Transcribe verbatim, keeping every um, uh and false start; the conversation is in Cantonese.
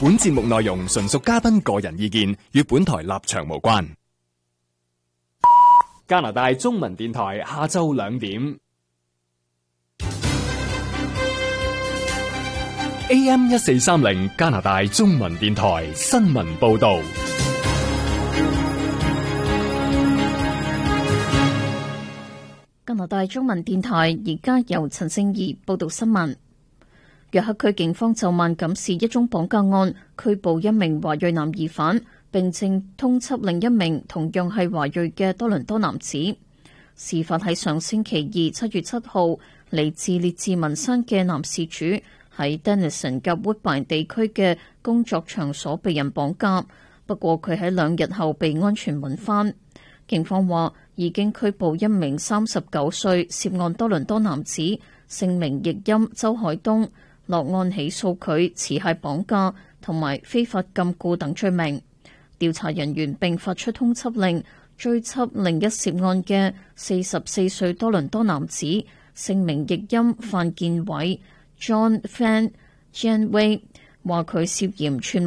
本節目內容純屬嘉賓個人意見，與本台立場無關。加拿大中文電台下晝兩點 A M 一四三零加拿大中文電台新聞報道。 加拿大中文電台而家由陳聖儀報道新聞。約克區警方就萬錦市一宗綁架案拘捕一名華裔男疑犯，並正通緝另一名同樣係華裔嘅多倫多男子。事發喺上星期二七月七號，嚟自列治文山嘅男事主喺 Denison 及 Woodbine 地區嘅工作場所被人綁架，不過佢喺兩日後被安全揾返。警方話已經拘捕一名三十九歲涉案多倫多男子，姓名譯音周海東，落案起訴佢持械綁架同埋非法禁錮等罪名。調查人員並發出通緝令，追緝另一涉案嘅四十四歲多倫多男子，姓名譯音范建偉 John Fan Janway， 話佢涉嫌串